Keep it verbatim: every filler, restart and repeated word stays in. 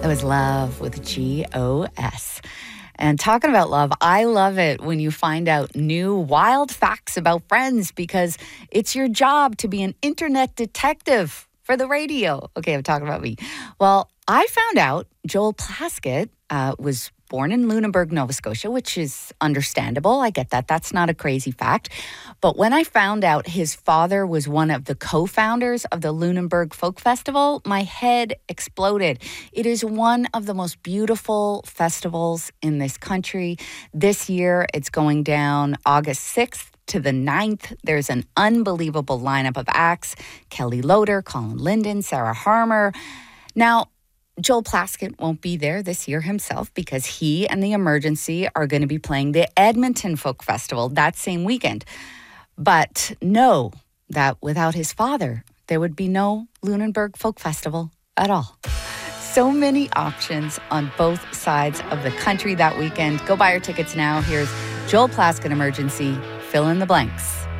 That was Love with G O S. And talking about love, I love it when you find out new wild facts about Friends because it's your job to be an internet detective for the radio. Okay, I'm talking about me. Well, I found out Joel Plaskett uh, was born in Lunenburg, Nova Scotia, which is understandable. I get that. That's not a crazy fact. But when I found out his father was one of the co-founders of the Lunenburg Folk Festival, my head exploded. It is one of the most beautiful festivals in this country. This year, it's going down August sixth to the ninth. There's an unbelievable lineup of acts. Kelly Loader, Colin Linden, Sarah Harmer. Now, Joel Plaskett won't be there this year himself because he and the Emergency are going to be playing the Edmonton Folk Festival that same weekend. But know that without his father, there would be no Lunenburg Folk Festival at all. So many options on both sides of the country that weekend. Go buy your tickets now. Here's Joel Plaskett Emergency. Fill in the blanks.